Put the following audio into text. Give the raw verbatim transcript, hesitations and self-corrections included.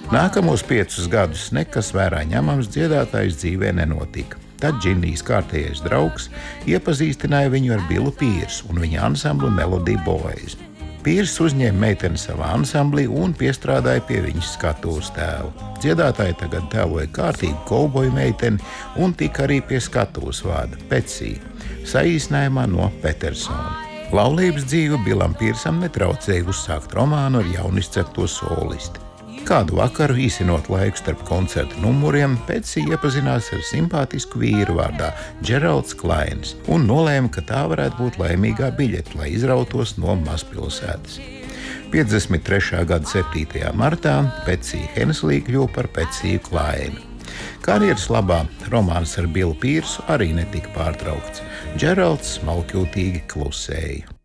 Nākamos piecus gadus nekas vērā ņemams dziedātājas dzīvē nenotika. Tad Džinnijas kārtējais draugs iepazīstināja viņu ar Billu Pīrsu un viņa ansambli Melody Boys. Pīrs uzņēma meiteni savā ansamblī un piestrādāja pie viņas skatuves tēlu. Dziedātāja tagad tēloja kārtīgu kauboju meiteni un tika arī pie skatuves vārda Petsī, saīsinājumā no Petersona. Laulības dzīve Billam Pīrsam netraucēja uzsākt romānu ar jaunizcepto solisti. Kādu vakaru, īsinot laiku starp koncertu numuriem, Petsī iepazinās ar simpātisku vīru vārdā Džeralds Klains un nolēma, ka tā varētu būt laimīgā biļete, lai izrautos no mazpilsētas. piecdesmit trešā gada septītajā martā Petsī Henslī kļuva par Petsiju Klainu. Karjeras labā romāns ar Billu Pīrsu arī netika pārtraukts. Džeralds smalkjūtīgi klusēja.